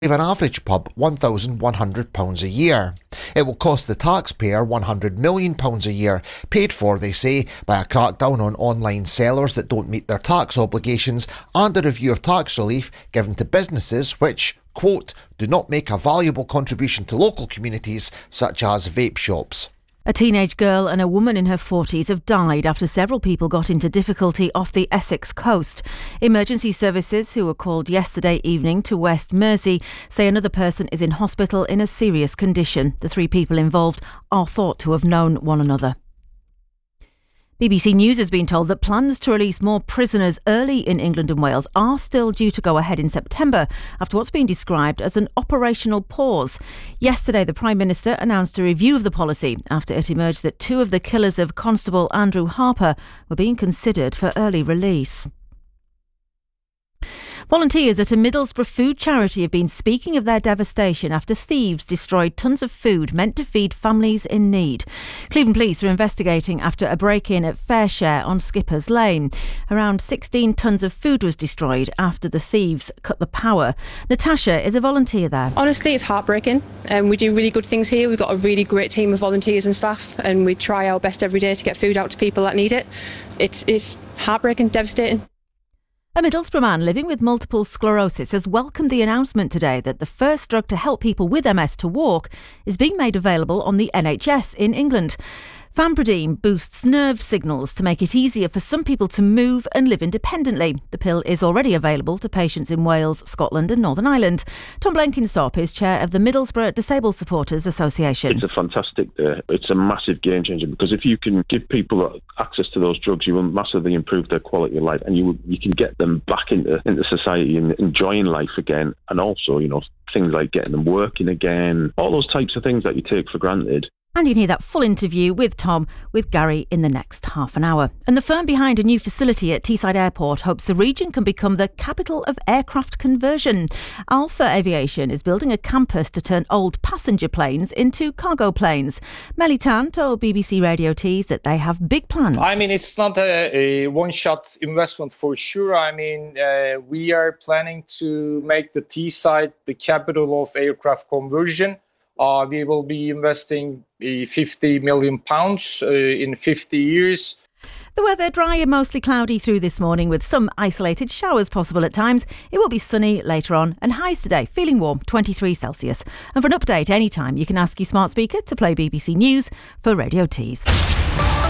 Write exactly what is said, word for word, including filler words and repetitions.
an average pub one thousand one hundred pounds a year. It will cost the taxpayer one hundred million pounds a year, paid for, they say, by a crackdown on online sellers that don't meet their tax obligations and a review of tax relief given to businesses which, quote, do not make a valuable contribution to local communities such as vape shops. A teenage girl and a woman in her forties have died after several people got into difficulty off the Essex coast. Emergency services, who were called yesterday evening to West Mersey, say another person is in hospital in a serious condition. The three people involved are thought to have known one another. B B C News has been told that plans to release more prisoners early in England and Wales are still due to go ahead in September after what's been described as an operational pause. Yesterday, the Prime Minister announced a review of the policy after it emerged that two of the killers of Constable Andrew Harper were being considered for early release. Volunteers at a Middlesbrough food charity have been speaking of their devastation after thieves destroyed tons of food meant to feed families in need. Cleveland Police are investigating after a break-in at Fairshare on Skipper's Lane. Around sixteen tonnes of food was destroyed after the thieves cut the power. Natasha is a volunteer there. Honestly, it's heartbreaking. Um, we do really good things here. We've got a really great team of volunteers and staff, and we try our best every day to get food out to people that need it. It's, it's heartbreaking, devastating. A Middlesbrough man living with multiple sclerosis has welcomed the announcement today that the first drug to help people with M S to walk is being made available on the N H S in England. Fampradine boosts nerve signals to make it easier for some people to move and live independently. The pill is already available to patients in Wales, Scotland and Northern Ireland. Tom Blenkinsop is chair of the Middlesbrough Disabled Supporters Association. It's a fantastic, uh, it's a massive game changer, because if you can give people access to those drugs, you will massively improve their quality of life, and you you can get them back into, into society and enjoying life again. And also, you know, things like getting them working again, all those types of things that you take for granted. And you can hear that full interview with Tom with Gary in the next half an hour. And the firm behind a new facility at Teesside Airport hopes the region can become the capital of aircraft conversion. Alpha Aviation is building a campus to turn old passenger planes into cargo planes. Melly Tan told B B C Radio Tees that they have big plans. I mean, it's not a, a one-shot investment for sure. I mean, uh, we are planning to make the Teesside the capital of aircraft conversion. Uh, we will be investing uh, fifty million pounds uh, in fifty years. The weather dry and mostly cloudy through this morning with some isolated showers possible at times. It will be sunny later on and highs today, feeling warm, twenty-three Celsius. And for an update anytime, you can ask your smart speaker to play B B C News for Radio Tees.